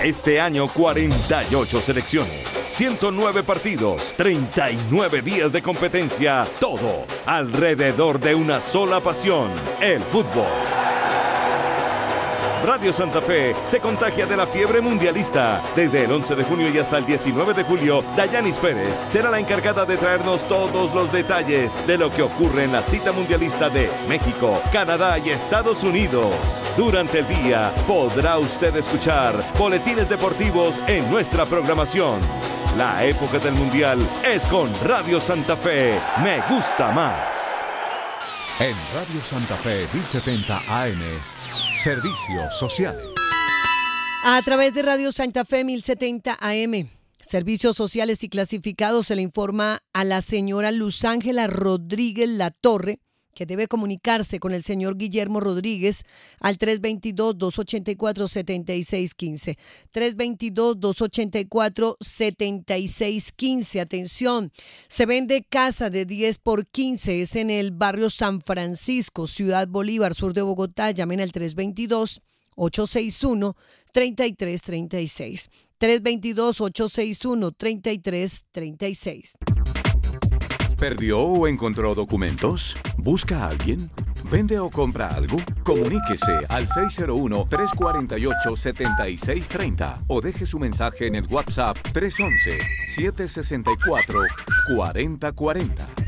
Este año 48 selecciones, 109 partidos, 39 días de competencia, todo alrededor de una sola pasión, el fútbol. Radio Santa Fe se contagia de la fiebre mundialista. Desde el 11 de junio y hasta el 19 de julio, Dayanis Pérez será la encargada de traernos todos los detalles de lo que ocurre en la cita mundialista de México, Canadá y Estados Unidos. Durante el día podrá usted escuchar boletines deportivos en nuestra programación. La época del mundial es con Radio Santa Fe. Me gusta más. En Radio Santa Fe 1070 AM. Servicios sociales. A través de Radio Santa Fe 1070 AM, Servicios Sociales y Clasificados, se le informa a la señora Luz Ángela Rodríguez Latorre que debe comunicarse con el señor Guillermo Rodríguez al 322-284-7615. 322-284-7615. Atención, se vende casa de 10 por 15. Es en el barrio San Francisco, Ciudad Bolívar, sur de Bogotá. Llamen al 322-861-3336. 322-861-3336. ¿Perdió o encontró documentos? ¿Busca a alguien? ¿Vende o compra algo? Comuníquese al 601-348-7630 o deje su mensaje en el WhatsApp 311-764-4040.